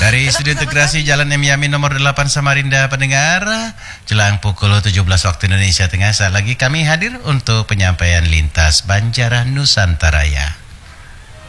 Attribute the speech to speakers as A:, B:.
A: Dari Studio Integrasi Jalan M. Yamin nomor 8 Samarinda pendengar, jelang pukul 17 waktu Indonesia Tengah, saat lagi kami hadir untuk penyampaian lintas Banjarah Nusantara.